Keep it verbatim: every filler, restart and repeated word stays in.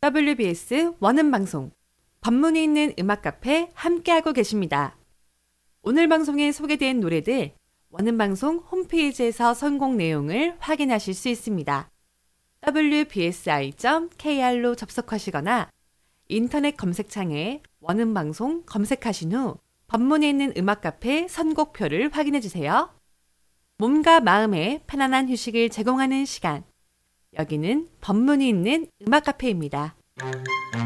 더블유비에스 원음방송 법문이 있는 음악 카페 함께하고 계십니다. 오늘 방송에 소개된 노래들 원음방송 홈페이지에서 선곡 내용을 확인하실 수 있습니다. 더블유비에스아이 점 케이알로 접속하시거나 인터넷 검색창에 원음방송 검색하신 후 법문이 있는 음악 카페 선곡표를 확인해주세요. 몸과 마음에 편안한 휴식을 제공하는 시간. 여기는 법문이 있는 음악 카페입니다.